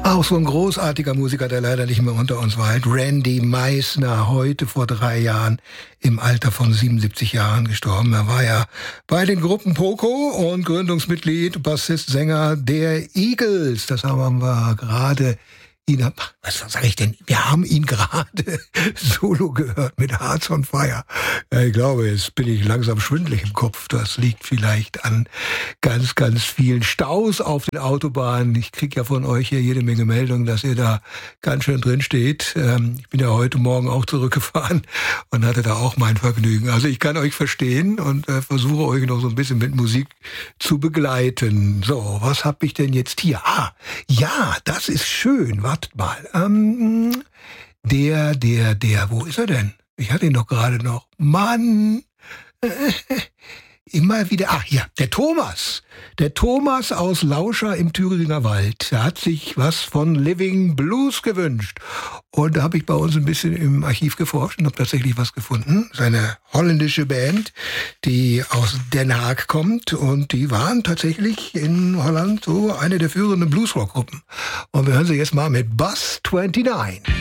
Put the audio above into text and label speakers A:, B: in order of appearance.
A: Auch so ein großartiger Musiker, der leider nicht mehr unter uns weilt. Randy Meisner, heute vor 3 Jahren im Alter von 77 Jahren gestorben. Er war ja bei den Gruppen Poco und Gründungsmitglied, Bassist, Sänger der Eagles. Das haben wir gerade was sage ich denn? Wir haben ihn gerade solo gehört mit Hearts on Fire. Ja, ich glaube, jetzt bin ich langsam schwindelig im Kopf. Das liegt vielleicht an ganz, ganz vielen Staus auf den Autobahnen. Ich kriege ja von euch hier jede Menge Meldungen, dass ihr da ganz schön drin steht. Ich bin ja heute Morgen auch zurückgefahren und hatte da auch mein Vergnügen. Also ich kann euch verstehen und versuche euch noch so ein bisschen mit Musik zu begleiten. So, was habe ich denn jetzt hier? Ja, das ist schön. Wartet mal. Wo ist er denn? Ich hatte ihn doch gerade noch. Mann! Immer wieder, der Thomas. Der Thomas aus Lauscha im Thüringer Wald. Der hat sich was von Living Blues gewünscht. Und da habe ich bei uns ein bisschen im Archiv geforscht und habe tatsächlich was gefunden. Seine holländische Band, die aus Den Haag kommt. Und die waren tatsächlich in Holland so eine der führenden Bluesrock-Gruppen. Und wir hören sie jetzt mal mit Bus 29.